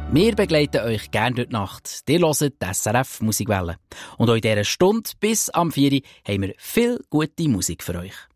Wir begleiten euch gerne durch die Nacht. Ihr hört die SRF Musikwelle. Und auch in dieser Stunde bis am 4 Uhr haben wir viel gute Musik für euch.